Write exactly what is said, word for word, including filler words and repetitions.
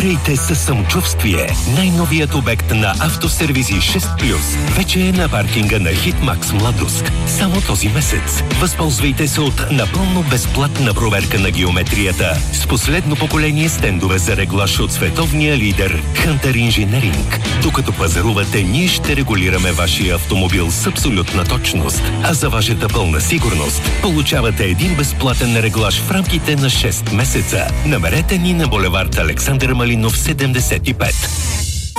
Рейте със самочувствие. Най-новият обект на Автосервизи шест плюс вече е на паркинга на Хитмакс Младост. Само този месец. Възползвайте се от напълно безплатна проверка на геометрията с последно поколение стендове за реглаж от световния лидер Hunter Engineering. Докато пазарувате, ние ще регулираме вашия автомобил с абсолютна точност. А за вашата пълна сигурност получавате един безплатен реглаж в рамките на шест месеца. Намерете ни на булевард Александър Малинов седемдесет и пет.